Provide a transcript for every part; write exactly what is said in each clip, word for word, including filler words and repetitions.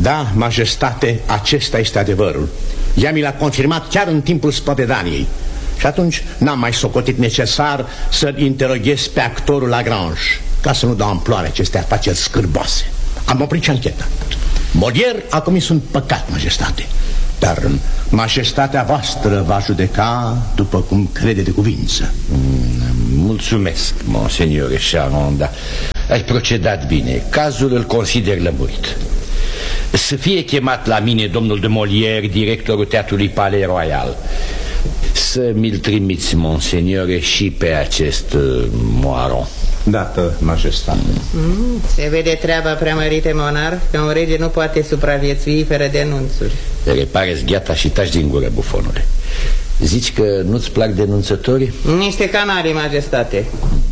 Da, majestate, acesta este adevărul. Ea mi l-a confirmat chiar în timpul spovedaniei. Și atunci n-am mai socotit necesar să-l interoghez pe actorul Lagrange, ca să nu dau amploare aceste afaceri scârboase. Am oprit ancheta. Molière a comis un păcat, majestate, dar majestatea voastră va judeca după cum crede de cuvință. Mulțumesc, monseigneur Charon, dar ai procedat bine. Cazul îl consider lămurit. Să fie chemat la mine domnul de Molière, directorul Teatrului Palais Royal. Să mi-l trimiți, monseigneur, și pe acest uh, Moiron. Dată, majestate. mm, Se vede treaba, preamărite monarh, că un rege nu poate supraviețui fără denunțuri. Repare-ți gheata și taci din gură, bufonule. Zici că nu-ți plac denunțătorii? Niște canali, majestate.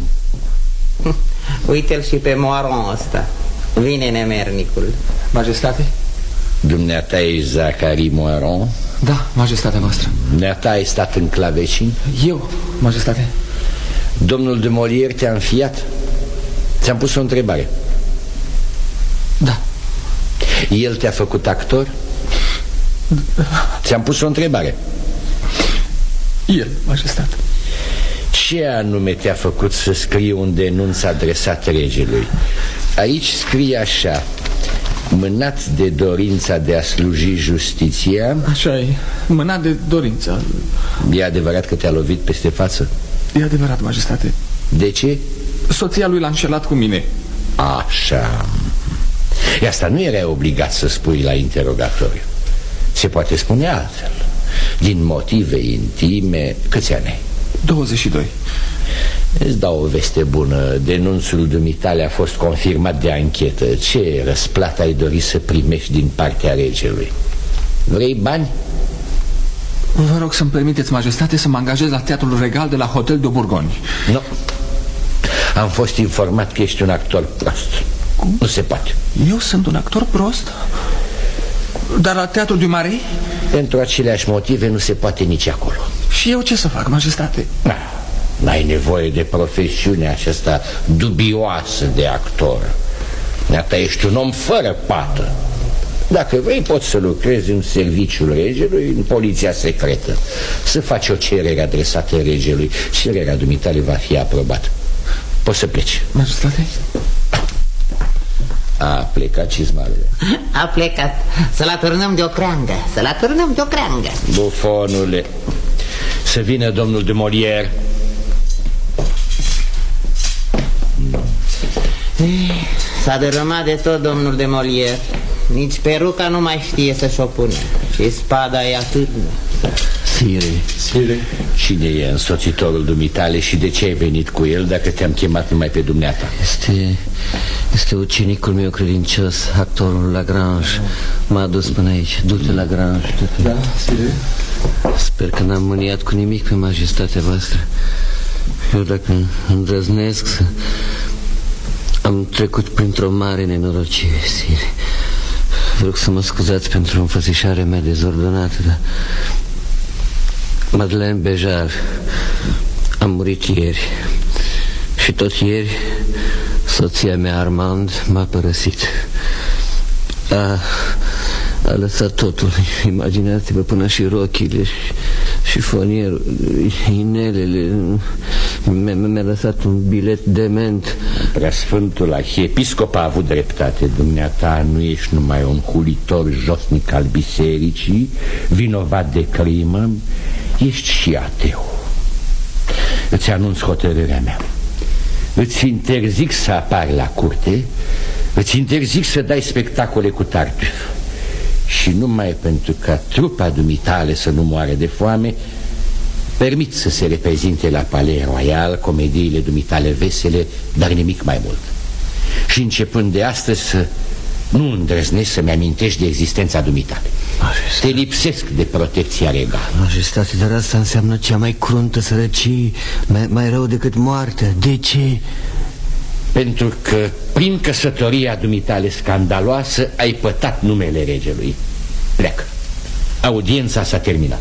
Uite-l și pe Moiron ăsta. Vine nemernicul. Majestate? Dumneata e Zacharie Moiron? Da, majestatea voastră. Dumneata ai stat în clavecin? Eu, majestate. Domnul de Molière te-a înfiat? Ți-am pus o întrebare. Da. El te-a făcut actor? Ți-am pus o întrebare. El, majestate. Ce anume te-a făcut să scrii un denunț adresat regelui? Aici scrie așa: mânat de dorința de a sluji justiția. Așa e, mânat de dorință. E adevărat că te-a lovit peste față? E adevărat, majestate. De ce? Soția lui l-a înșelat cu mine. Așa. E asta nu era obligat să spui la interogatoriu. Se poate spune altfel. Din motive intime. Câți ani ai? douăzeci și doi. Îți dau o veste bună. Denunțul dumitale a fost confirmat de anchetă. Ce răsplată ai dori să primești din partea regelui? Vrei bani? Vă rog să-mi permiteți, majestate, să mă angajez la Teatrul Regal de la Hotel de Bourgogne. Nu. Am fost informat că ești un actor prost. Cum? Nu se poate. Eu sunt un actor prost? Dar la Teatrul du Marais? Pentru aceleași motive nu se poate nici acolo. Și eu ce să fac, majestate? N-ai nevoie de profesiunea aceasta dubioasă de actor. Iată, ești un om fără pată. Dacă vrei, poți să lucrezi în serviciul regelui, în poliția secretă. Să faci o cerere adresată regelui. Cererea dumitale va fi aprobată. Poți să pleci. Majestate? A plecat cizmalele. A plecat. Să-l atârnăm de o creangă. Să-l atârnăm de o creangă. Bufonule. Să vină domnul de Molière. S-a dărâmat de tot domnul de Molière. Nici peruca nu mai știe să-și o pune. Și spada e atârnă. Sire, Sire, cine e însoțitorul dumitale și de ce ai venit cu el dacă te-am chemat numai pe dumneata? Este, este ucenicul meu credincios, actorul Lagrange. M-a adus până aici. Du-te, Lagrange, du-te. Da, Sire. Sper că n-am mâniat cu nimic pe majestatea voastră. Eu dacă îndrăznesc să... Am trecut printr-o mare nenorocire, Sire. Vă rog să mă scuzați pentru înfățișarea mea dezordonată, dar... Madeleine Béjart a murit ieri. Și tot ieri soția mea, Armand, m-a părăsit. A, a lăsat totul. Imaginați-vă, până și rochile și, și fonierul, inelele. Mi-a lăsat un bilet dement. Preasfântul arhiepiscop a avut dreptate. Dumneata nu ești numai un hulitor josnic al bisericii, vinovat de crimă, ești și ateu. Îți anunț hotărârea mea. Îți interzic să apari la curte, îți interzic să dai spectacole cu Tartuf. Și numai pentru ca trupa dumitale să nu moară de foame, permit să se reprezinte la Palais Royal comediile dumitale vesele, dar nimic mai mult. Și începând de astăzi să nu îndrăznești să-mi amintești de existența dumitale. Majestate. Te lipsesc de protecția regală. Majestate, dar asta înseamnă cea mai cruntă sărăcie, mai, mai rău decât moartea. De ce? Pentru că prin căsătoria dumitale scandaloasă ai pătat numele regelui. Pleacă. Audiența s-a terminat.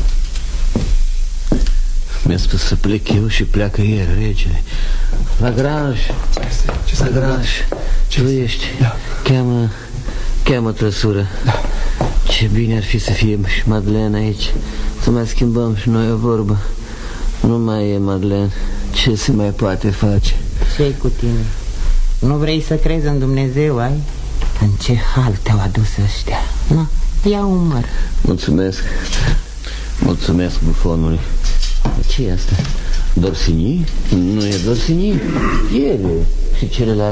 Mi-a spus să plec eu și pleacă el, regele. Lagrange, Lagrange, tu ești. Da. Cheamă, Cheamă trăsură. Da. Ce bine ar fi să fie și Madeleine aici. Să mai schimbăm și noi o vorbă. Nu mai e Madeleine. Ce se mai poate face? Ce-i cu tine? Nu vrei să crezi în Dumnezeu, ai? În ce hal te-au adus ăștia? Na, ia umăr. Mulțumesc. Mulțumesc bufonului. Ce e asta? Dorsinii? Nu e Dorsinii? El. Și celălalt?